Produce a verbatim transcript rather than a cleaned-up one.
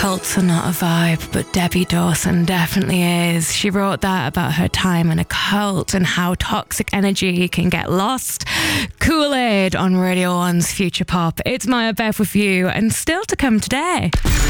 Cults are not a vibe, but Debbie Dawson definitely is. She wrote that about her time in a cult and how toxic energy can get lost. Kool-Aid on Radio one's Future Pop. It's Maya Bev with you, and still to come today.